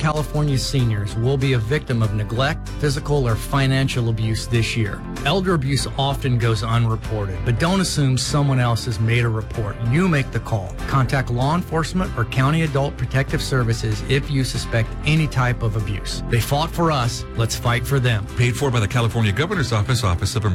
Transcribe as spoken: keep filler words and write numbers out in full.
California seniors will be a victim of neglect, physical, or financial abuse this year. Elder abuse often goes unreported, but don't assume someone else has made a report. You make the call. Contact law enforcement or County Adult Protective Services if you suspect any type of abuse. They fought for us. Let's fight for them. Paid for by the California Governor's Office, Office of